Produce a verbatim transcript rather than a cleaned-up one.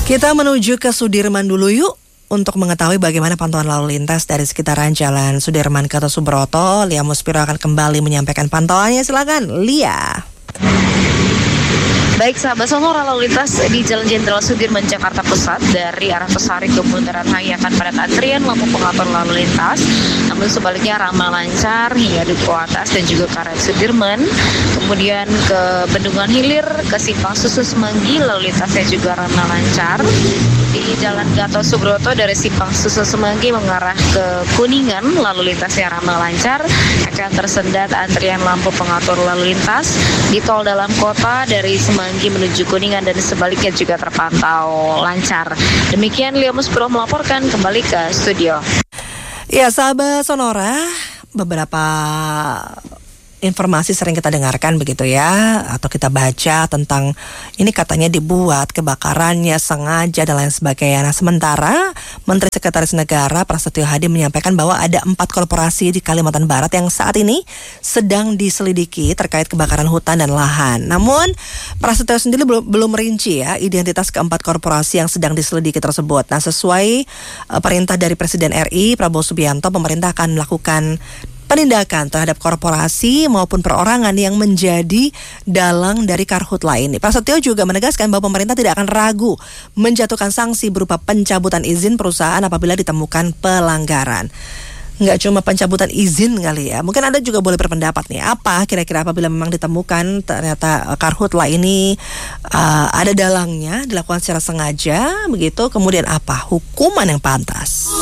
Kita menuju ke Sudirman dulu yuk untuk mengetahui bagaimana pantauan lalu lintas dari sekitaran Jalan Sudirman Gatot Subroto. Lia Muspiro akan kembali menyampaikan pantauannya. Silakan, Lia. Baik sahabat Sonora, lalu lintas di Jalan Jenderal Sudirman Jakarta Pusat dari arah Pesari ke Bundaran H I akan padat antrian lampu pengatur lalu lintas. Namun sebaliknya ramah lancar hingga Duku Atas dan juga Karet Sudirman. Kemudian ke Bendungan Hilir, ke Simpang Susun Semanggi lalu lintasnya juga ramah lancar. Di Jalan Gatot Subroto dari Simpang Susun Semanggi mengarah ke Kuningan lalu lintasnya ramah lancar. Akan tersendat antrian lampu pengatur lalu lintas di tol dalam kota dari Semanggi menuju Kuningan dan sebaliknya juga terpantau lancar. Demikian Lia Muspiro melaporkan, kembali ke studio. Ya sahabat Sonora, beberapa informasi sering kita dengarkan begitu ya, atau kita baca tentang ini katanya dibuat kebakarannya sengaja dan lain sebagainya. Nah sementara Menteri Sekretaris Negara Prasetyo Hadi menyampaikan bahwa ada empat korporasi di Kalimantan Barat yang saat ini sedang diselidiki terkait kebakaran hutan dan lahan. Namun Prasetyo sendiri belum, belum merinci ya identitas keempat korporasi yang sedang diselidiki tersebut. Nah sesuai uh, perintah dari Presiden R I Prabowo Subianto, pemerintah akan melakukan penindakan terhadap korporasi maupun perorangan yang menjadi dalang dari karhutla ini. Prasetyo juga menegaskan bahwa pemerintah tidak akan ragu menjatuhkan sanksi berupa pencabutan izin perusahaan apabila ditemukan pelanggaran. Nggak cuma pencabutan izin kali ya, mungkin Anda juga boleh berpendapat nih, apa kira-kira apabila memang ditemukan ternyata karhutla ini uh, ada dalangnya, dilakukan secara sengaja begitu, kemudian apa hukuman yang pantas?